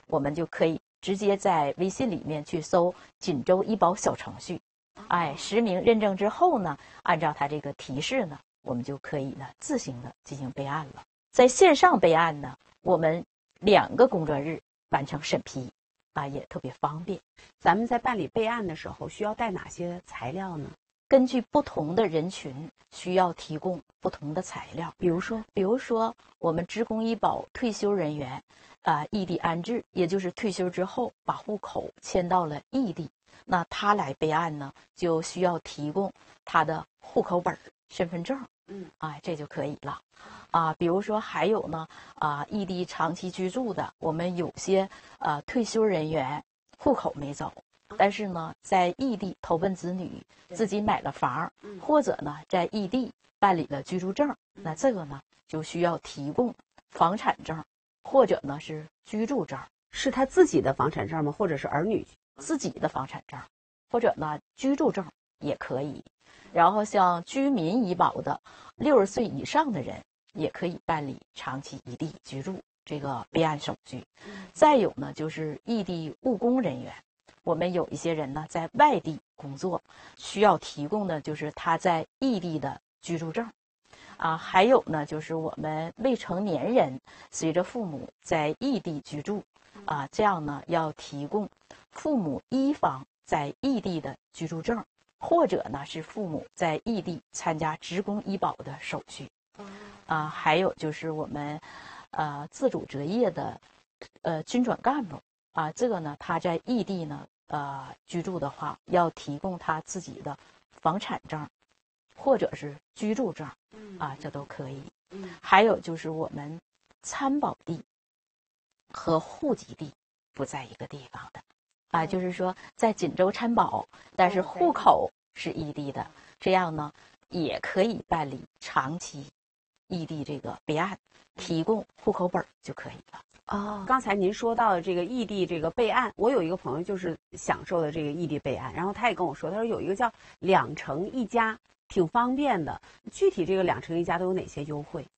我们就可以直接在微信里面去搜锦州医保小程序，实名认证之后呢，按照它这个提示呢，我们就可以呢自行的进行备案了。在线上备案呢，我们2个工作日完成审批，也特别方便。 咱们在办理备案的时候需要带哪些材料呢？ 根据不同的人群需要提供不同的材料，比如说我们职工医保退休人员异地安置，也就是退休之后把户口迁到了异地，那他来备案呢，就需要提供他的户口本、身份证，这就可以了。比如说还有呢，异地长期居住的，我们有些退休人员户口没走，但是呢，在异地投奔子女，自己买了房，或者呢，在异地办理了居住证，那这个呢，就需要提供房产证，或者呢是居住证。 是他自己的房产证吗？或者是儿女自己的房产证，或者呢居住证也可以。然后像居民医保的60岁以上的人，也可以办理长期异地居住这个备案手续。再有呢，就是异地务工人员。我们有一些人呢在外地工作，需要提供的就是他在异地的居住证，还有呢就是我们未成年人随着父母在异地居住，这样呢要提供父母一方在异地的居住证，或者呢是父母在异地参加职工医保的手续，还有就是我们自主择业的军转干部，这个呢他在异地呢居住的话，要提供他自己的房产证或者是居住证，这都可以。还有就是我们参保地和户籍地不在一个地方的，就是说在锦州参保，但是户口是异地的，这样呢也可以办理长期异地这个备案，提供户口本就可以了。 刚才您说到的这个异地这个备案，我有一个朋友就是享受的这个异地备案，然后他也跟我说，他说有一个叫2城1家，挺方便的。具体这个2城1家都有哪些优惠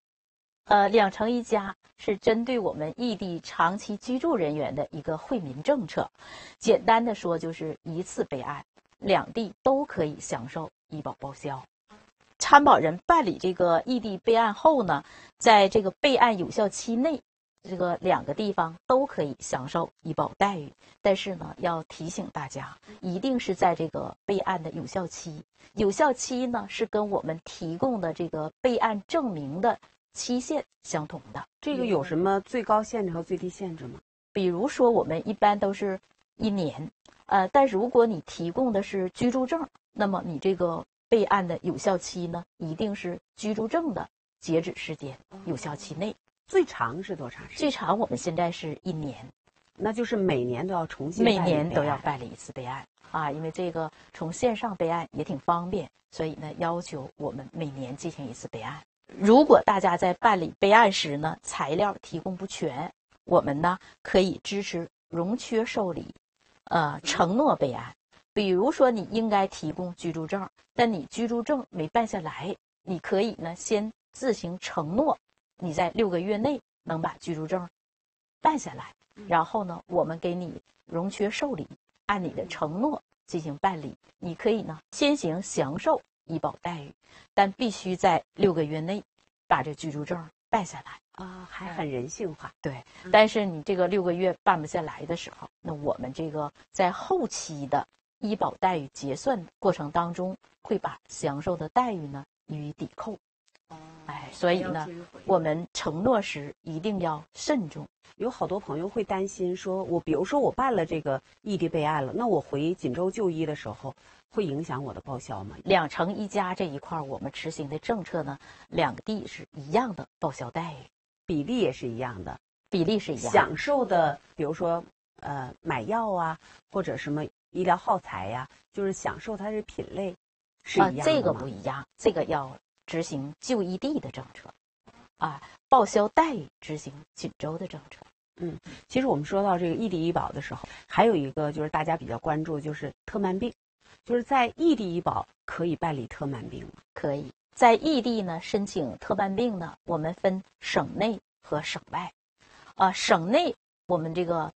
？2城1家是针对我们异地长期居住人员的一个惠民政策。简单的说，就是一次备案，2地都可以享受医保报销。参保人办理这个异地备案后呢，在这个备案有效期内，这个2个地方都可以享受医保待遇。但是呢，要提醒大家，一定是在这个备案的有效期。有效期呢是跟我们提供的这个备案证明的期限相同的。 这个有什么最高限制和最低限制吗？ 比如说我们一般都是1年，但如果你提供的是居住证，那么你这个备案的有效期呢，一定是居住证的截止时间有效期内。 最长是多长时间？ 最长我们现在是1年， 那就是每年都要重新每年都要办理一次备案因为这个从线上备案也挺方便，所以呢要求我们每年进行一次备案。如果大家在办理备案时呢材料提供不全，我们呢可以支持容缺受理，承诺备案。比如说你应该提供居住证，但你居住证没办下来，你可以呢先自行承诺你在6个月内能把居住证办下来，然后呢我们给你容缺受理，按你的承诺进行办理。你可以呢先行享受医保待遇，但必须在6个月内把这居住证办下来还很人性化。 对，但是你这个6个月办不下来的时候，那我们这个在后期的医保待遇结算过程当中，会把享受的待遇呢予以抵扣。所以呢，我们承诺时一定要慎重。 有好多朋友会担心说，比如说我办了这个异地备案了，那我回锦州就医的时候，会影响我的报销吗 ？2城1家这一块，我们执行的政策呢，2个地是一样的报销待遇， 比例也是一样的， 享受的，比如说买药啊，或者什么医疗耗材呀，就是享受它的品类是一样的吗？ 这个不一样，这个要执行就医地的政策，报销待遇执行锦州的政策。 其实我们说到这个异地医保的时候，还有一个就是大家比较关注，就是特慢病，就是在异地医保可以办理特慢病吗？ 可以，在异地呢申请特慢病呢，我们分省内和省外。省内我们这个